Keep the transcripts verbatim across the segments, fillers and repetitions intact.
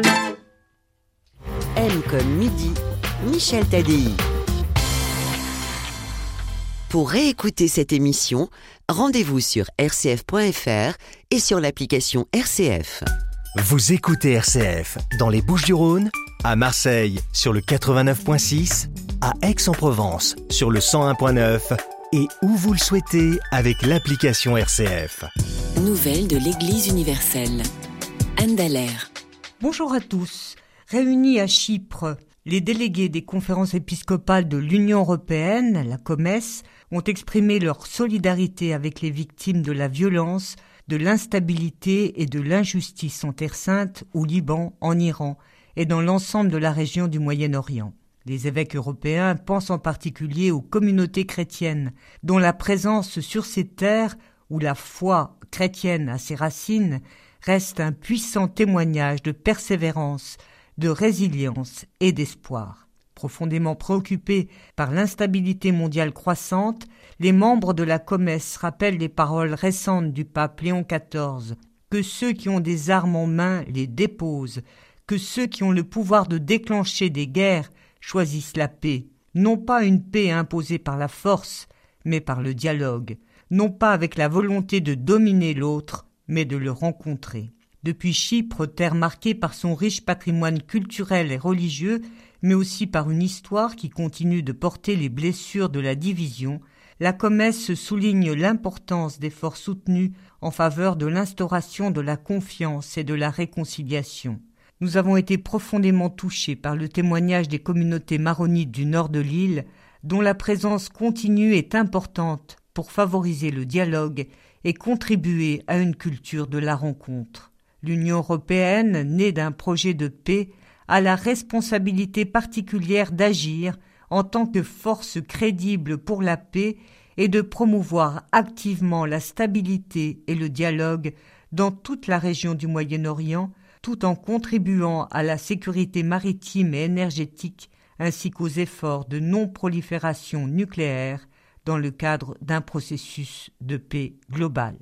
M comme midi, Michel Tadei. Pour réécouter cette émission, rendez-vous sur r c f point f r et sur l'application R C F. Vous écoutez R C F dans les Bouches-du-Rhône, à Marseille sur le quatre-vingt-neuf point six, à Aix-en-Provence sur le cent un point neuf et où vous le souhaitez avec l'application R C F. Nouvelles de l'Église universelle. Anne Dallaire. Bonjour à tous. Réunis à Chypre, les délégués des conférences épiscopales de l'Union européenne, la COMES, ont exprimé leur solidarité avec les victimes de la violence, de l'instabilité et de l'injustice en Terre Sainte, au Liban, en Iran et dans l'ensemble de la région du Moyen-Orient. Les évêques européens pensent en particulier aux communautés chrétiennes, dont la présence sur ces terres, où la foi chrétienne a ses racines, reste un puissant témoignage de persévérance, de résilience et d'espoir. Profondément préoccupés par l'instabilité mondiale croissante, les membres de la COMES rappellent les paroles récentes du pape Léon quatorze, que ceux qui ont des armes en main les déposent, que ceux qui ont le pouvoir de déclencher des guerres choisissent la paix, non pas une paix imposée par la force, mais par le dialogue, non pas avec la volonté de dominer l'autre, mais de le rencontrer. Depuis Chypre, terre marquée par son riche patrimoine culturel et religieux, mais aussi par une histoire qui continue de porter les blessures de la division, la COMES souligne l'importance d'efforts soutenus en faveur de l'instauration de la confiance et de la réconciliation. Nous avons été profondément touchés par le témoignage des communautés maronites du nord de l'île, dont la présence continue est importante pour favoriser le dialogue et contribuer à une culture de la rencontre. L'Union européenne, née d'un projet de paix, a la responsabilité particulière d'agir en tant que force crédible pour la paix et de promouvoir activement la stabilité et le dialogue dans toute la région du Moyen-Orient, tout en contribuant à la sécurité maritime et énergétique ainsi qu'aux efforts de non-prolifération nucléaire dans le cadre d'un processus de paix global.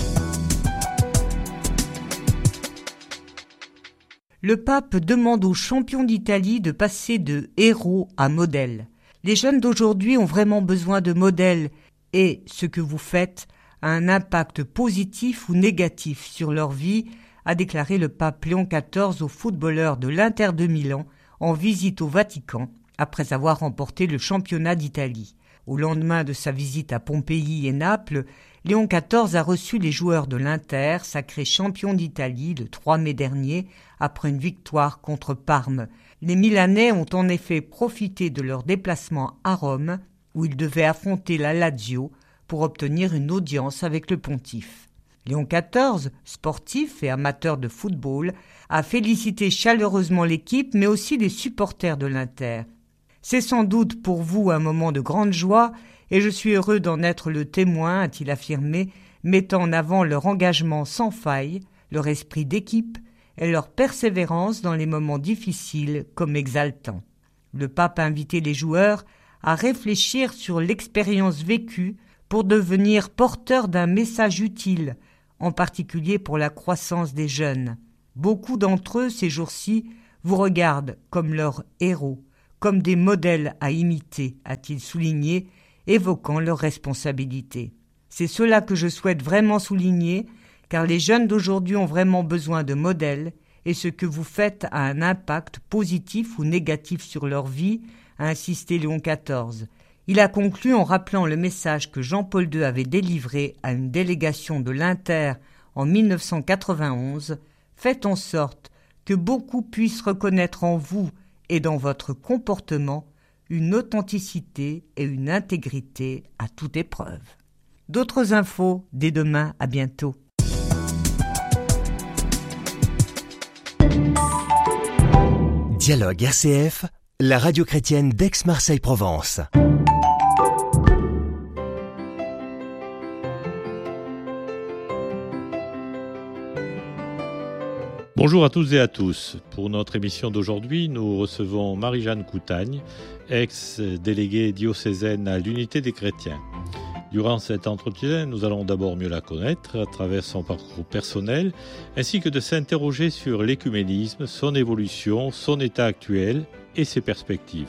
Le pape demande aux champions d'Italie de passer de héros à modèles. Les jeunes d'aujourd'hui ont vraiment besoin de modèles et ce que vous faites a un impact positif ou négatif sur leur vie, a déclaré le pape Léon quatorze aux footballeurs de l'Inter de Milan en visite au Vatican après avoir remporté le championnat d'Italie. Au lendemain de sa visite à Pompéi et Naples, Léon quatorze a reçu les joueurs de l'Inter, sacrés champions d'Italie le trois mai dernier, après une victoire contre Parme. Les Milanais ont en effet profité de leur déplacement à Rome, où ils devaient affronter la Lazio pour obtenir une audience avec le pontife. Léon quatorze, sportif et amateur de football, a félicité chaleureusement l'équipe, mais aussi les supporters de l'Inter. C'est sans doute pour vous un moment de grande joie et je suis heureux d'en être le témoin, a-t-il affirmé, mettant en avant leur engagement sans faille, leur esprit d'équipe et leur persévérance dans les moments difficiles comme exaltants. Le pape a invité les joueurs à réfléchir sur l'expérience vécue pour devenir porteurs d'un message utile, en particulier pour la croissance des jeunes. Beaucoup d'entre eux, ces jours-ci, vous regardent comme leurs héros, comme des modèles à imiter, a-t-il souligné, évoquant leurs responsabilités. C'est cela que je souhaite vraiment souligner, car les jeunes d'aujourd'hui ont vraiment besoin de modèles, et ce que vous faites a un impact positif ou négatif sur leur vie, a insisté Léon quatorze. Il a conclu en rappelant le message que Jean-Paul deux avait délivré à une délégation de l'Inter en dix-neuf cent quatre-vingt-onze, « Faites en sorte que beaucoup puissent reconnaître en vous et dans votre comportement une authenticité et une intégrité à toute épreuve. » D'autres infos dès demain, à bientôt. Dialogue R C F, la radio chrétienne d'Aix-Marseille-Provence. Bonjour à toutes et à tous. Pour notre émission d'aujourd'hui, nous recevons Marie-Jeanne Coutagne, ex-déléguée diocésaine à l'Unité des chrétiens. Durant cet entretien, nous allons d'abord mieux la connaître à travers son parcours personnel, ainsi que de s'interroger sur l'écuménisme, son évolution, son état actuel et ses perspectives.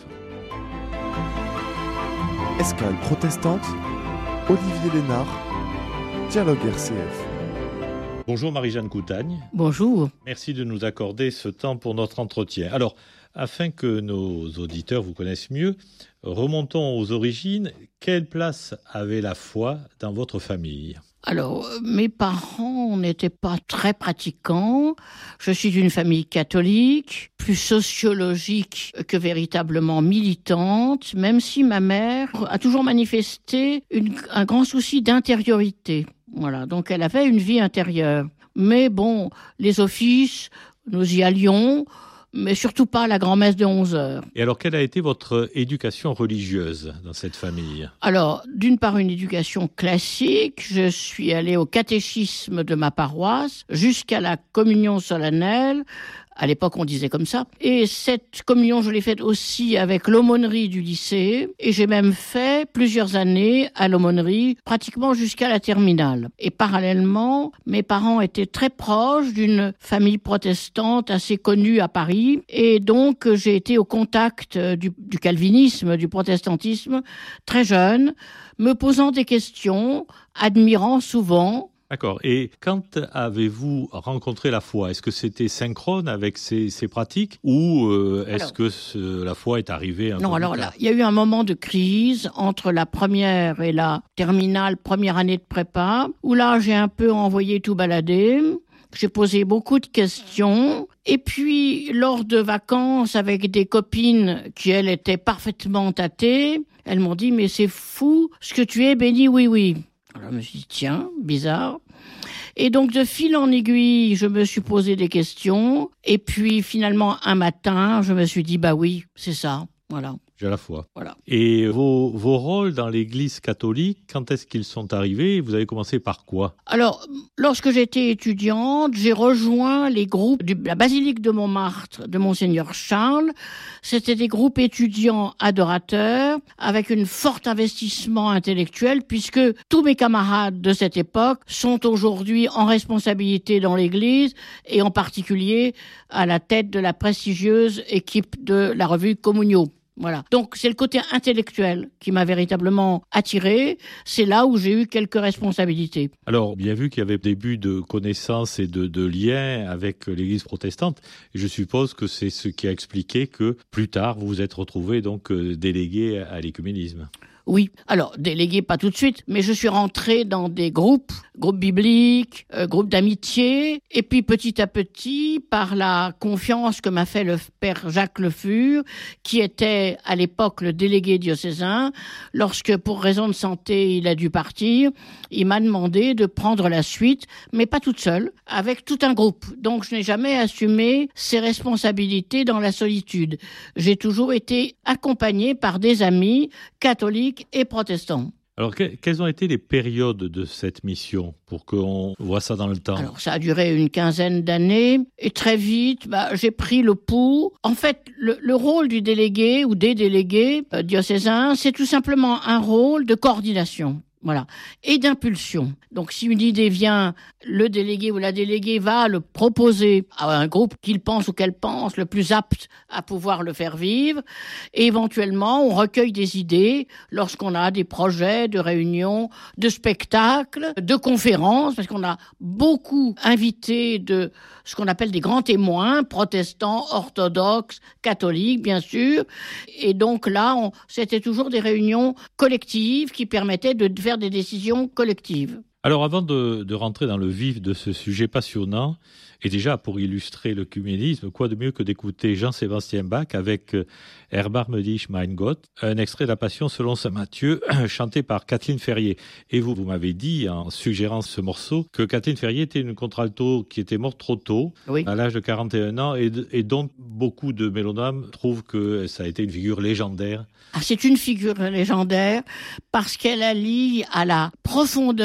Escale protestante, Olivier Lénard, Dialogue R C F. Bonjour Marie-Jeanne Coutagne. Bonjour. Merci de nous accorder ce temps pour notre entretien. Alors, afin que nos auditeurs vous connaissent mieux, remontons aux origines. Quelle place avait la foi dans votre famille ? Alors, mes parents n'étaient pas très pratiquants. Je suis d'une famille catholique, plus sociologique que véritablement militante, même si ma mère a toujours manifesté une, un grand souci d'intériorité. Voilà, donc elle avait une vie intérieure. Mais bon, les offices, nous y allions, mais surtout pas à la grand-messe de onze heures. Et alors, quelle a été votre éducation religieuse dans cette famille ? Alors, d'une part, une éducation classique. Je suis allée au catéchisme de ma paroisse jusqu'à la communion solennelle. À l'époque, on disait comme ça. Et cette communion, je l'ai faite aussi avec l'aumônerie du lycée. Et j'ai même fait plusieurs années à l'aumônerie, pratiquement jusqu'à la terminale. Et parallèlement, mes parents étaient très proches d'une famille protestante assez connue à Paris. Et donc, j'ai été au contact du, du calvinisme, du protestantisme, très jeune, me posant des questions, admirant souvent. D'accord. Et quand avez-vous rencontré la foi ? Est-ce que c'était synchrone avec ces, ces pratiques ou euh, est-ce alors, que ce, la foi est arrivée un Non, peu alors là, il y a eu un moment de crise entre la première et la terminale, première année de prépa, où là, j'ai un peu envoyé tout balader. J'ai posé beaucoup de questions. Et puis, lors de vacances avec des copines qui, elles, étaient parfaitement athées, elles m'ont dit « Mais c'est fou ce que tu es, béni, oui, oui ». Alors, je me suis dit, tiens, bizarre. Et donc, de fil en aiguille, je me suis posé des questions. Et puis, finalement, un matin, je me suis dit, bah oui, c'est ça. Voilà. J'ai la foi. Voilà. Et vos, vos rôles dans l'Église catholique, quand est-ce qu'ils sont arrivés ? Vous avez commencé par quoi ? Alors, lorsque j'étais étudiante, j'ai rejoint les groupes de la basilique de Montmartre de Monseigneur Charles. C'était des groupes étudiants adorateurs avec un fort investissement intellectuel puisque tous mes camarades de cette époque sont aujourd'hui en responsabilité dans l'Église et en particulier à la tête de la prestigieuse équipe de la revue Communio. Voilà. Donc, c'est le côté intellectuel qui m'a véritablement attiré. C'est là où j'ai eu quelques responsabilités. Alors, bien vu qu'il y avait des buts de connaissances et de, de liens avec l'Église protestante, je suppose que c'est ce qui a expliqué que plus tard, vous vous êtes retrouvé donc délégué à l'écuménisme. Oui, alors délégué pas tout de suite, mais je suis rentrée dans des groupes, groupes bibliques, euh, groupes d'amitié, et puis petit à petit, par la confiance que m'a fait le père Jacques Le Fur, qui était à l'époque le délégué diocésain, lorsque pour raison de santé il a dû partir, il m'a demandé de prendre la suite, mais pas toute seule, avec tout un groupe. Donc je n'ai jamais assumé ces responsabilités dans la solitude. J'ai toujours été accompagnée par des amis catholiques et protestants. Alors, que, quelles ont été les périodes de cette mission pour qu'on voit ça dans le temps ? Alors, ça a duré une quinzaine d'années et très vite, bah, j'ai pris le pouls. En fait, le, le rôle du délégué ou des délégués euh, diocésains, c'est tout simplement un rôle de coordination. Voilà. Et d'impulsion. Donc, si une idée vient, le délégué ou la déléguée va le proposer à un groupe qu'il pense ou qu'elle pense le plus apte à pouvoir le faire vivre. Et éventuellement, on recueille des idées lorsqu'on a des projets de réunions, de spectacles, de conférences, parce qu'on a beaucoup invité de ce qu'on appelle des grands témoins, protestants, orthodoxes, catholiques, bien sûr. Et donc là, on, c'était toujours des réunions collectives qui permettaient de faire des décisions collectives. Alors avant de, de rentrer dans le vif de ce sujet passionnant, et déjà pour illustrer l'œcuménisme, quoi de mieux que d'écouter Jean-Sébastien Bach avec Erbarme dich mein Gott, un extrait de la Passion selon saint Matthieu, chanté par Kathleen Ferrier. Et vous, vous m'avez dit, en suggérant ce morceau, que Kathleen Ferrier était une contralto qui était morte trop tôt, oui. à l'âge de quarante et un ans, et, et dont beaucoup de mélonames trouvent que ça a été une figure légendaire. Ah, c'est une figure légendaire parce qu'elle allie à la profondeur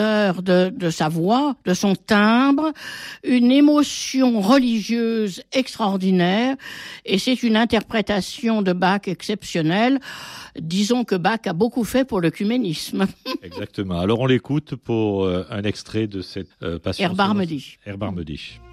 de, de sa voix, de son timbre, une émotion religieuse extraordinaire, et c'est une interprétation de Bach exceptionnelle. Disons que Bach a beaucoup fait pour l'œcuménisme. Exactement. Alors on l'écoute pour euh, un extrait de cette euh, passion. Erbarme dich. Erbarme dich.